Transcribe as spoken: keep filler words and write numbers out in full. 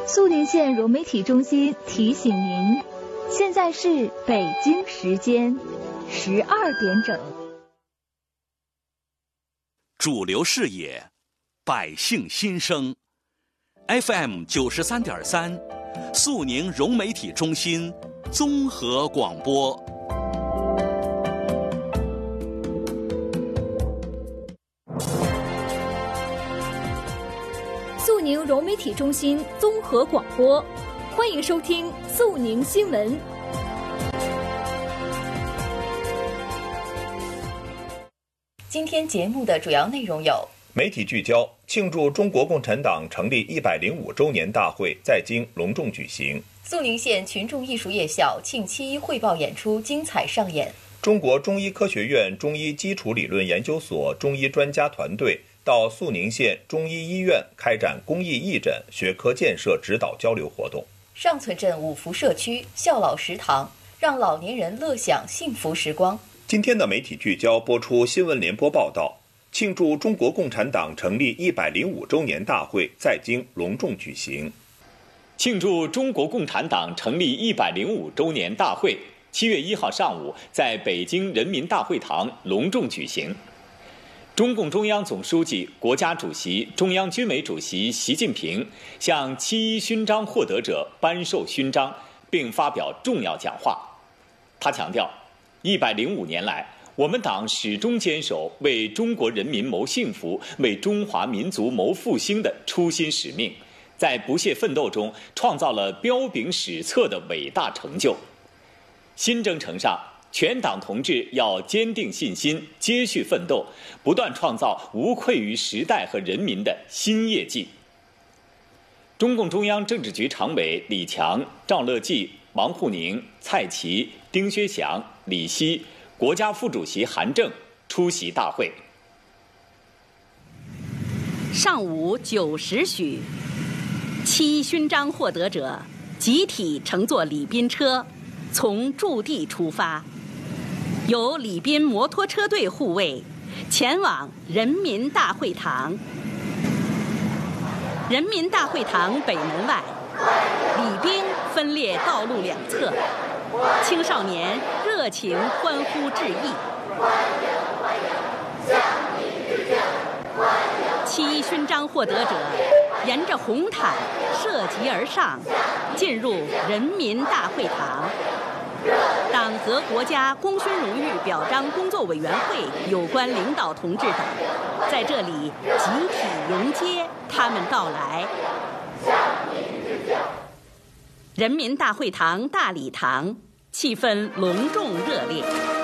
肃宁县融媒体中心提醒您，现在是北京时间十二点整。 主流视野，百姓心声 ，F M 九十三点三，肃宁融媒体中心综合广播。 肃宁融媒体中心综合广播，欢迎收听肃宁新闻。 今天节目的主要内容有： 媒体聚焦，庆祝中国共产党成立一百零五周年大会在京隆重举行； 肃宁县群众艺术夜校庆七一汇报演出精彩上演； 中国中医科学院中医基础理论研究所中医专家团队到肃宁县中医医院开展公益义诊学科建设指导交流活动； 上村镇五福社区孝老食堂，让老年人乐享幸福时光。 今天的媒体聚焦播出新闻联播报道，庆祝中国共产党成立一百零五周年大会在京隆重举行。 庆祝中国共产党成立一百零五周年大会，七月一号上午在北京人民大会堂隆重举行。中共中央总书记、国家主席、中央军委主席习近平向七一勋章获得者颁授勋章，并发表重要讲话。他强调，一百零五年来，我们党始终坚守为中国人民谋幸福、为中华民族谋复兴的初心使命，在不懈奋斗中创造了彪炳史册的伟大成就。新征程上，全党同志要坚定信心，接续奋斗，不断创造无愧于时代和人民的新业绩。中共中央政治局常委李强、赵乐际、王沪宁、蔡奇、丁薛祥、李希，国家副主席韩正出席大会。 上午九时许，七一勋章获得者集体乘坐礼宾车从驻地出发，由礼宾摩托车队护卫，前往人民大会堂。人民大会堂北门外，礼兵分列道路两侧，青少年热情欢呼致意。七一勋章获得者沿着红毯涉级而上，进入人民大会堂。党和国家功勋荣誉表彰工作委员会有关领导同志等在这里集体迎接他们到来。人民大会堂大礼堂气氛隆重热烈。